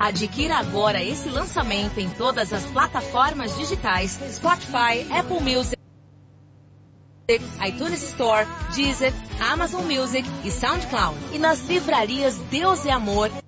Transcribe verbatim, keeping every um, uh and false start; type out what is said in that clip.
Adquira agora esse lançamento em todas as plataformas digitais, Spotify, Apple Music, iTunes Store, Deezer, Amazon Music e SoundCloud. E nas livrarias Deus e Amor.